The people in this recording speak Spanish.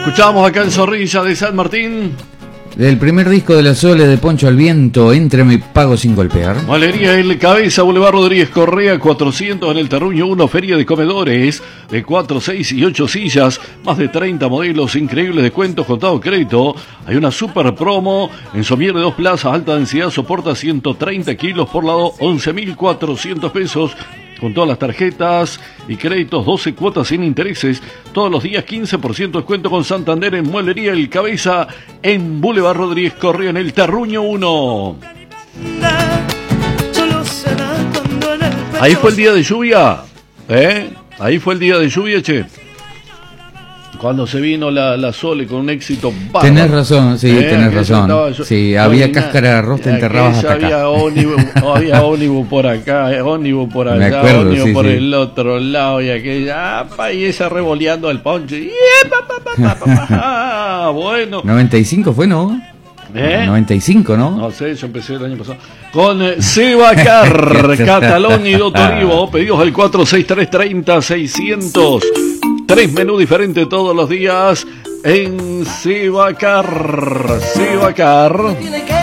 Escuchamos acá en Zorrilla de San Martín. Del primer disco de La Sole de Poncho al Viento, Entreme y Pago sin golpear. Mueblería El Cabeza, Boulevard Rodríguez Correa, 400 en el Terruño 1, feria de comedores de 4, 6 y 8 sillas, más de 30 modelos, increíbles descuentos, contado crédito. Hay una super promo en somier de 2 plazas, alta densidad, soporta 130 kilos por lado, 11.400 pesos. Con todas las tarjetas y créditos, 12 cuotas sin intereses, todos los días 15% descuento con Santander en Mueblería El Cabeza, en Boulevard Rodríguez Correa, en el Terruño 1. Ahí fue el día de lluvia, ahí fue el día de lluvia, che. Cuando se vino la Sole con un éxito bárbaro. Tenés razón, sí, tenés razón. Sí, había cáscara de arroz, te enterrabas hasta acá. Había ónibus por acá, ónibus por allá, ónibus por el otro lado, y aquella, y esa revoleando al poncho. Bueno. 95 fue, ¿no? 95, ¿no? No sé, yo empecé el año pasado. Con Sebacar, Catalón y Dotorivo, pedidos al 463-30-600. 3 menús diferentes todos los días en Sebacar.